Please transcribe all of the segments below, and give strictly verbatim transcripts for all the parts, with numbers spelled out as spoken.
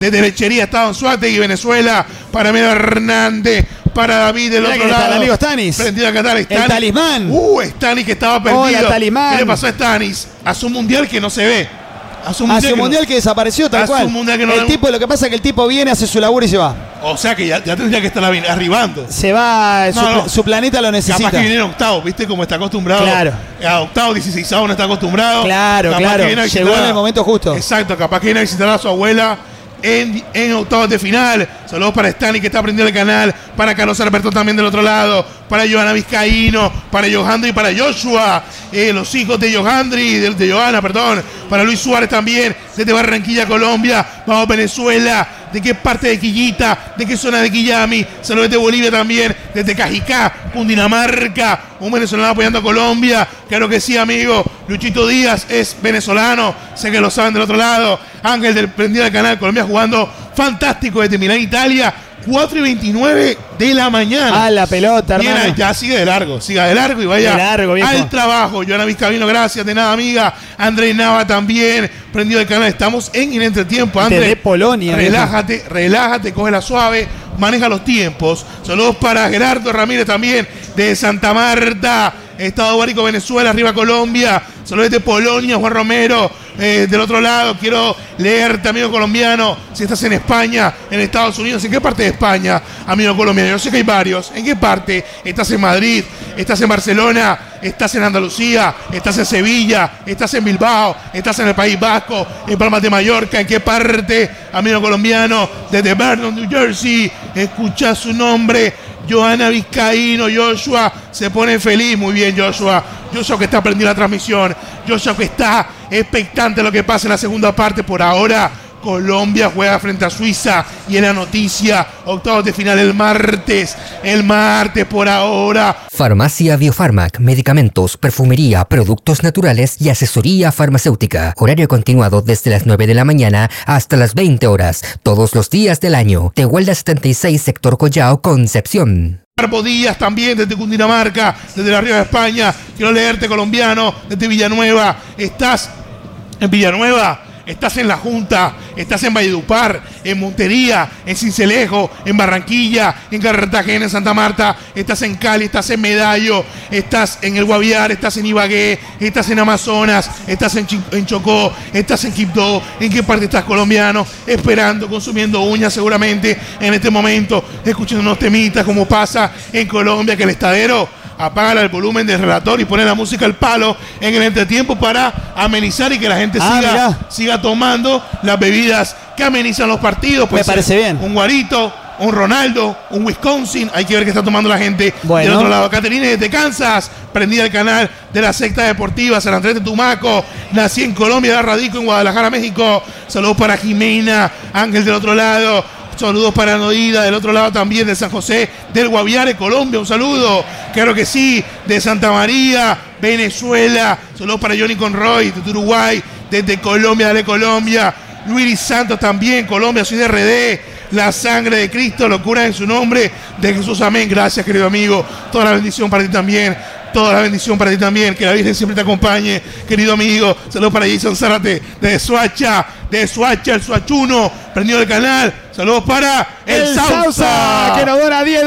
Desde Lechería, Estado en Suárez y Venezuela, para Melo Hernández, para David del Mirá otro que lado. está el amigo Stanis. Prendido a Qatar, El talismán. Uh, Stanis que estaba perdido. Hola, talismán. ¿Qué le pasó a Stanis? A su mundial que no se ve. A su mundial, a su que, mundial no, que desapareció tal a cual. Su mundial que no el tipo, lo que pasa es que el tipo viene, hace su laburo y se va. O sea que ya, ya tendría que estar arribando. Se va, no, su, no. su planeta lo necesita. Capaz que viene en octavo, ¿viste? Como está acostumbrado. Claro. A octavo, dieciséisavo no está acostumbrado. Claro, capaz claro. Que Llegó en el momento justo. Exacto, capaz que viene a visitar a su abuela en, en octavos de final. Saludos para Stanley que está aprendiendo el canal. Para Carlos Alberto también del otro lado. Para Johanna Vizcaíno. Para Johandri y para Joshua. Eh, los hijos de Johandri, de, de Johanna, perdón. Para Luis Suárez también. Desde Barranquilla, Colombia. Vamos Venezuela. ¿De qué parte de Quillita? ¿De qué zona de Quillami? Saludos de Bolivia también. Desde Cajicá, Cundinamarca. Un venezolano apoyando a Colombia. Claro que sí, amigo. Luchito Díaz es venezolano. Sé que lo saben del otro lado. Ángel del prendido del canal. Colombia jugando fantástico desde Milán, Italia. cuatro y veintinueve de la mañana. Ah, la pelota, Bien, hermano. ya sigue de largo, siga de largo y vaya de largo, al trabajo. Johanna Vizcaíno, gracias, de nada, amiga. André Nava también, prendido el canal. Estamos en el entretiempo, André. Desde Polonia. Relájate, viejo. relájate, coge la suave, maneja los tiempos. Saludos para Gerardo Ramírez también, de Santa Marta. Estado Bárico, Venezuela, arriba Colombia. Saludos de Polonia, Juan Romero. Eh, del otro lado, quiero leerte, amigo colombiano, si estás en España, en Estados Unidos, ¿en qué parte de España, amigo colombiano? Yo sé que hay varios. ¿En qué parte? ¿Estás en Madrid? ¿Estás en Barcelona? ¿Estás en Andalucía? ¿Estás en Sevilla? ¿Estás en Bilbao? ¿Estás en el País Vasco? ¿En Palmas de Mallorca? ¿En qué parte, amigo colombiano? Desde Vernon, New Jersey, escucha su nombre. Johanna Vizcaíno, Joshua se pone feliz. Muy bien, Joshua. Joshua que está aprendiendo la transmisión. Joshua que está expectante de lo que pasa en la segunda parte. Por ahora, Colombia juega frente a Suiza. Y en la noticia, octavos de final el martes. El martes por ahora. Farmacia Biofarmac, medicamentos, perfumería, productos naturales y asesoría farmacéutica. Horario continuado desde las nueve de la mañana hasta las veinte horas, todos los días del año. Tehuelda setenta y seis, sector Collao, Concepción. Carpo Díaz también desde Cundinamarca, desde la Río de España. Quiero leerte, colombiano, desde Villanueva. Estás en Villanueva. Estás en La Junta, estás en Valledupar, en Montería, en Sincelejo, en Barranquilla, en Cartagena, en Santa Marta, estás en Cali, estás en Medallo, estás en El Guaviare, estás en Ibagué, estás en Amazonas, estás en, Ch- en Chocó, estás en Quibdó. ¿En qué parte estás, colombiano? Esperando, consumiendo uñas seguramente en este momento, escuchando unos temitas como pasa en Colombia, que el estadero apaga el volumen del relator y pone la música al palo en el entretiempo para amenizar y que la gente ah, siga, siga tomando las bebidas que amenizan los partidos. Pues me parece bien. Un guarito, un Ronaldo, un Wisconsin. Hay que ver qué está tomando la gente bueno. del otro lado. Caterina desde Kansas, prendida el canal de la secta deportiva San Andrés de Tumaco. Nací en Colombia, radico en Guadalajara, México. Saludos para Jimena, Ángel del otro lado. Saludos para Noida, del otro lado también de San José del Guaviare, Colombia, un saludo, claro que sí, de Santa María, Venezuela. Saludos para Johnny Conroy, de Uruguay, desde Colombia, dale Colombia. Luis Santos también, Colombia, soy de R D. La sangre de Cristo, locura en su nombre, de Jesús, amén. Gracias, querido amigo, toda la bendición para ti también. Toda la bendición para ti también, que la Virgen siempre te acompañe, querido amigo. Saludos para Jason Zárate, de Suacha, de Suacha, el Suachuno, prendido el canal. Saludos para el, el Sausa. Sausa, que nos dona diez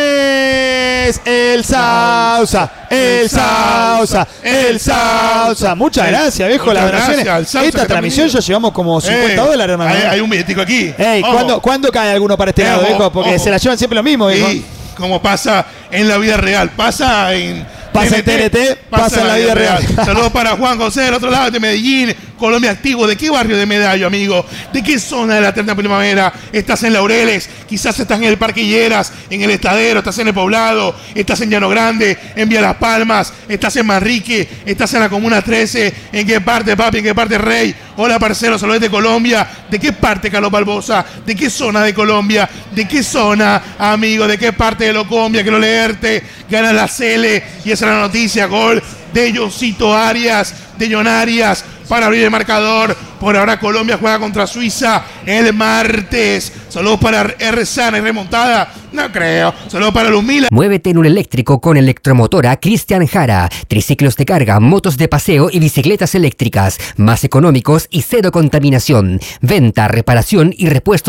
dólares. El Sausa, el Sausa, el Sausa. Muchas gracias, viejo, las donaciones. Esta transmisión ya llevamos como cincuenta dólares, hermano. Hay, hay un billetico aquí. Ey, ¿cuándo, ¿cuándo cae alguno para este lado, viejo? Porque ojo, se la llevan siempre lo mismo, viejo. Y como pasa en la vida real, pasa en... Pasa en T N T, pasa, pasa en la vida real. real. Saludos para Juan José, del otro lado de Medellín, Colombia activo. ¿De qué barrio de Medallo, amigo? ¿De qué zona de la eterna primavera? Estás en Laureles, quizás estás en el Parque Lleras, en el Estadero, estás en el Poblado, estás en Llano Grande, en Vía Las Palmas, estás en Manrique, estás en la Comuna trece. ¿En qué parte, papi? ¿En qué parte, Rey? Hola, parcero, saludos de Colombia. ¿De qué parte, Carlos Barbosa? ¿De qué zona de Colombia? ¿De qué zona, amigo? ¿De qué parte de Locombia? Quiero leerte. Gana la Cele y esa es la noticia. Gol de Josito Arias, de John Arias, para abrir el marcador. Por ahora Colombia juega contra Suiza el martes. Saludos para R Sana y remontada. No creo. Saludos para Lumila. Muévete en un eléctrico con Electromotora Cristian Jara. Triciclos de carga, motos de paseo y bicicletas eléctricas. Más económicos y cero contaminación. Venta, reparación y repuestos